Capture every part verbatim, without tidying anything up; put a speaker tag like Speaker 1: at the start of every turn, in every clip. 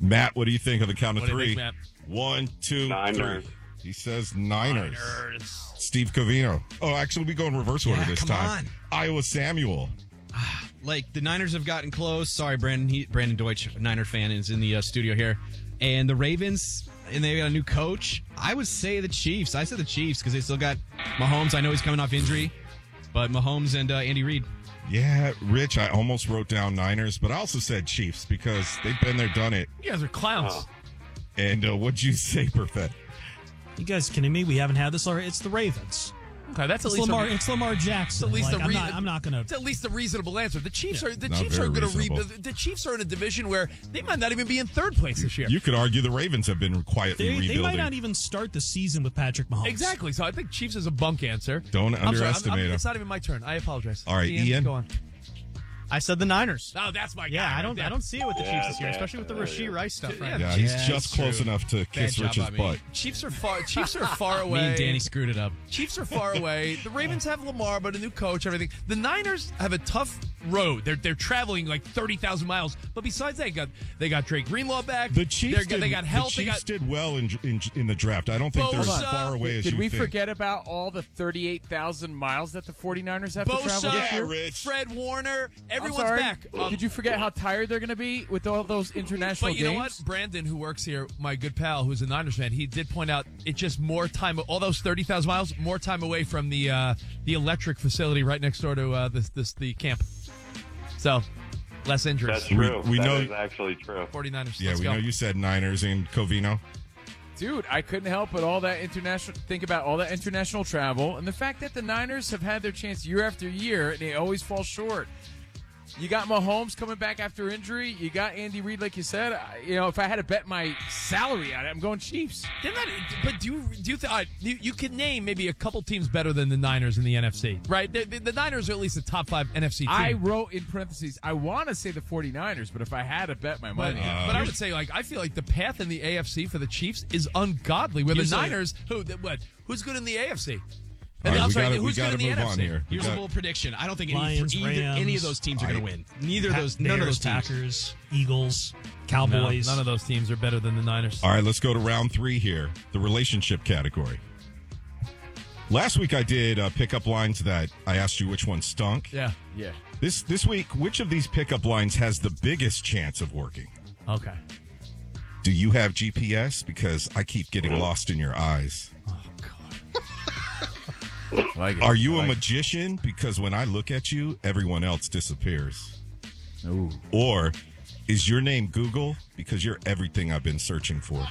Speaker 1: Matt, what do you think of the count of
Speaker 2: What do you
Speaker 1: three?
Speaker 2: think, Matt?
Speaker 1: One, two,
Speaker 3: Niners.
Speaker 1: three. He says Niners.
Speaker 2: Niners.
Speaker 1: Steve Covino. Oh, actually, we go in reverse order
Speaker 4: Yeah,
Speaker 1: this
Speaker 4: come
Speaker 1: time.
Speaker 4: on.
Speaker 1: Iowa Samuel.
Speaker 4: Like, the Niners have gotten close. Sorry, Brandon. He, Brandon Deutsch, Niner fan, is in the uh, studio here. And the Ravens, and they got a new coach. I would say the Chiefs. I said the Chiefs because they still got Mahomes. I know he's coming off injury, but Mahomes and uh, Andy Reid.
Speaker 1: Yeah, Rich, I almost wrote down Niners, but I also said Chiefs because they've been there, done it.
Speaker 2: You guys are clowns.
Speaker 3: Oh.
Speaker 1: And uh, what'd you say, Perfect?
Speaker 5: You guys kidding me? We haven't had this already. It's the Ravens.
Speaker 2: Okay, that's at
Speaker 5: It's
Speaker 2: least
Speaker 5: Lamar.
Speaker 2: a,
Speaker 5: It's Lamar Jackson.
Speaker 2: at least
Speaker 5: Like,
Speaker 2: a
Speaker 5: I'm
Speaker 2: re-
Speaker 5: not. I'm not gonna.
Speaker 2: It's at least a reasonable answer. The Chiefs
Speaker 5: Yeah.
Speaker 2: are the
Speaker 1: Not
Speaker 2: Chiefs
Speaker 1: very
Speaker 2: are going to re-
Speaker 1: reasonable.
Speaker 2: the, the Chiefs are in a division where they might not even be in third place this year.
Speaker 1: You could argue the Ravens have been quietly
Speaker 5: They,
Speaker 1: rebuilding.
Speaker 5: they might not even start the season with Patrick Mahomes.
Speaker 2: Exactly. So I think Chiefs is a bunk answer.
Speaker 1: Don't
Speaker 2: I'm sorry, I'm-
Speaker 1: underestimate
Speaker 2: I'm-
Speaker 1: him.
Speaker 2: It's not even my turn. I apologize.
Speaker 1: All right, Ian.
Speaker 2: go on.
Speaker 6: I said the Niners.
Speaker 2: Oh, that's my
Speaker 6: Yeah,
Speaker 2: guy.
Speaker 6: I don't.
Speaker 2: right
Speaker 6: I don't see it with the
Speaker 3: Yeah,
Speaker 6: Chiefs this year,
Speaker 3: yeah,
Speaker 6: especially with the
Speaker 3: yeah,
Speaker 6: Rasheed
Speaker 3: yeah.
Speaker 6: Rice stuff. Right?
Speaker 2: Yeah,
Speaker 1: Yeah, he's
Speaker 4: Yeah,
Speaker 1: just
Speaker 4: it's
Speaker 1: close
Speaker 4: true.
Speaker 1: enough to kiss
Speaker 4: job
Speaker 1: Rich's
Speaker 4: by me.
Speaker 1: butt.
Speaker 2: Chiefs are far. Chiefs are far away.
Speaker 4: Me and Danny screwed it up.
Speaker 2: Chiefs are far away. The Ravens have Lamar, but a new coach, everything. The Niners have a tough road. They're they're traveling like thirty thousand miles. But besides that, they got they got Drake Greenlaw back.
Speaker 1: The Chiefs,
Speaker 2: They're-
Speaker 1: did,
Speaker 2: they got help.
Speaker 1: the
Speaker 2: They
Speaker 1: Chiefs
Speaker 2: got
Speaker 1: did well in, in in the draft. I don't think they're as
Speaker 2: Bosa.
Speaker 1: far away as
Speaker 7: Did
Speaker 1: you
Speaker 7: we
Speaker 1: think.
Speaker 7: forget about all the thirty-eight thousand miles that the 49ers have to travel
Speaker 2: Bosa,
Speaker 7: this
Speaker 1: Yeah,
Speaker 7: year?
Speaker 1: Rich.
Speaker 2: Fred Warner.
Speaker 7: I'm
Speaker 2: Everyone's
Speaker 7: sorry.
Speaker 2: back. Um,
Speaker 7: Did you forget how tired they're going to be with all those international
Speaker 2: But you
Speaker 7: games?
Speaker 2: know what? Brandon, who works here, my good pal, who's a Niners fan, he did point out it's just more time. All those thirty thousand miles, more time away from the uh, the electric facility right next door to uh, this this the camp. So less injuries.
Speaker 3: That's true.
Speaker 1: We- we
Speaker 3: That
Speaker 1: know-
Speaker 3: is actually true.
Speaker 2: 49ers.
Speaker 1: Yeah,
Speaker 2: Let's
Speaker 1: we
Speaker 2: go.
Speaker 1: know you said Niners and Covino.
Speaker 7: Dude, I couldn't help but all that international think about all that international travel and the fact that the Niners have had their chance year after year and they always fall short. You got Mahomes coming back after injury. You got Andy Reid, like you said. I, you know, if I had to bet my salary on it, I'm going Chiefs.
Speaker 2: Didn't that, but do you do you, th- uh, you you can name maybe a couple teams better than the Niners in the N F C, right? The, the, the Niners are at least a top five N F C team.
Speaker 7: I wrote in parentheses, I want to say the 49ers, but if I had to bet my
Speaker 2: But,
Speaker 7: money,
Speaker 2: but I would say, like, I feel like the path in the A F C for the Chiefs is ungodly. Where the
Speaker 4: Usually-
Speaker 2: Niners, who, th- what, who's good in the A F C?
Speaker 1: All right,
Speaker 2: I'm
Speaker 1: we
Speaker 2: sorry,
Speaker 1: gotta, we
Speaker 2: who's good
Speaker 1: gotta
Speaker 2: in the
Speaker 1: move
Speaker 2: N F C?
Speaker 1: on here. We
Speaker 4: Here's a
Speaker 1: got-
Speaker 4: bold prediction. I don't think any,
Speaker 5: Lions,
Speaker 4: for either,
Speaker 5: Rams,
Speaker 4: any of those teams are going to win. Neither of
Speaker 5: Pa-
Speaker 4: those, none of
Speaker 5: Bears,
Speaker 4: those teams.
Speaker 5: Packers, Eagles,
Speaker 2: No,
Speaker 5: Cowboys.
Speaker 2: none of those teams are better than the Niners.
Speaker 1: All right, let's go to round three here, the relationship category. Last week I did uh, pickup lines that I asked you which one stunk.
Speaker 2: Yeah.
Speaker 7: yeah.
Speaker 1: This this week, which of these pickup lines has the biggest chance of working?
Speaker 2: Okay.
Speaker 1: Do you have G P S? Because I keep getting lost in your eyes.
Speaker 7: Like it.
Speaker 1: Are you a
Speaker 7: Like it.
Speaker 1: magician? Because when I look at you, everyone else disappears.
Speaker 7: Ooh.
Speaker 1: Or is your name Google? Because you're everything I've been searching for.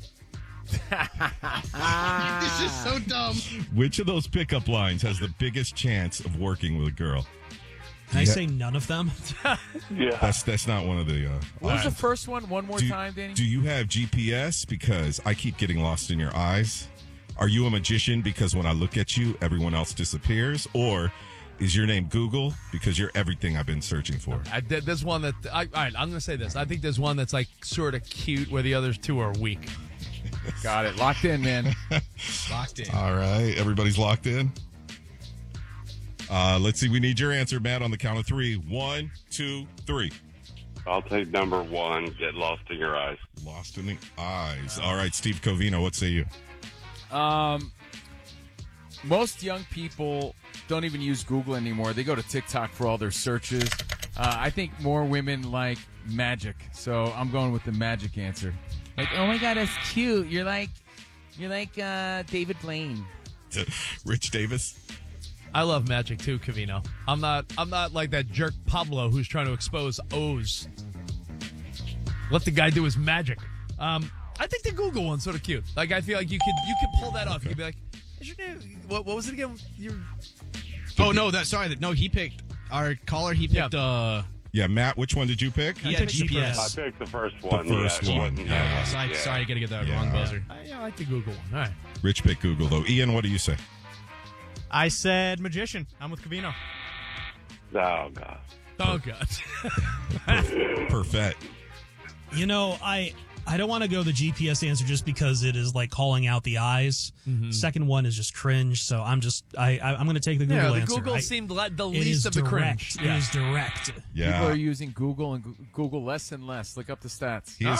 Speaker 4: This is so dumb.
Speaker 1: Which of those pickup lines has the biggest chance of working with a girl?
Speaker 5: Can I
Speaker 1: Yeah.
Speaker 5: say none of them?
Speaker 3: Yeah.
Speaker 1: That's that's not one of the. Uh,
Speaker 7: What was the
Speaker 1: lines.
Speaker 7: first one? One more
Speaker 1: do,
Speaker 7: time, Danny?
Speaker 1: do you have G P S? Because I keep getting lost in your eyes. Are you a magician? Because when I look at you, everyone else disappears. Or is your name Google? Because you're everything I've been searching for.
Speaker 2: I, there- there's one that, I, all right, I'm going to say this. I think there's one that's like sort of cute where the others two are weak.
Speaker 7: Got it. Locked in, man.
Speaker 4: Locked in.
Speaker 1: All right, everybody's locked in. Uh, let's see. We need your answer, Matt, on the count of three. One, two, three.
Speaker 3: I'll take number one. Get lost in your eyes.
Speaker 1: Lost in the eyes. All right, Steve Covino, what say you?
Speaker 7: Um, most young people don't even use Google anymore. They go to TikTok for all their searches. Uh, I think more women like magic, so I'm going with the magic answer. Like, oh my god, that's cute. You're like, you're like uh, David Blaine.
Speaker 1: Rich Davis.
Speaker 2: I love magic too, Cavino. I'm not I'm not like that jerk Pablo who's trying to expose O's. Let the guy do his magic. Um, I think the Google one's sort of cute. Like I feel like you could you could pull that off. You could be like, is your name, what, what was it again? Your
Speaker 4: Oh, no, that sorry. that No, he picked, our caller, he picked,
Speaker 2: Yeah.
Speaker 4: uh,
Speaker 1: Yeah, Matt, which one did you pick?
Speaker 4: he
Speaker 5: I
Speaker 4: had
Speaker 5: picked
Speaker 4: G P
Speaker 3: I
Speaker 4: S.
Speaker 3: picked the first one.
Speaker 1: first
Speaker 3: yeah, it
Speaker 1: one,
Speaker 3: wasn't-
Speaker 1: yeah.
Speaker 4: Sorry,
Speaker 3: yeah.
Speaker 4: sorry, I got to get that
Speaker 1: Yeah.
Speaker 4: wrong buzzer.
Speaker 2: I, yeah, I like the Google one. All right.
Speaker 1: Rich picked Google, though. Ian, what do you say?
Speaker 6: I said magician. I'm with Cavino.
Speaker 3: Oh, God.
Speaker 2: Oh god.
Speaker 1: Perfect.
Speaker 5: You know, I I don't want to go the G P S answer just because it is like calling out the eyes.
Speaker 2: Mm-hmm.
Speaker 5: Second one is just cringe, so I'm just I, I I'm going to take the Google
Speaker 2: yeah, the
Speaker 5: answer.
Speaker 2: Google
Speaker 5: I-
Speaker 2: seemed like the
Speaker 5: it
Speaker 2: least
Speaker 5: is
Speaker 2: of the
Speaker 5: direct.
Speaker 2: cringe.
Speaker 5: It is direct.
Speaker 1: Yeah.
Speaker 7: People are using Google and Goo- Google less and less. Look up the stats.
Speaker 1: He is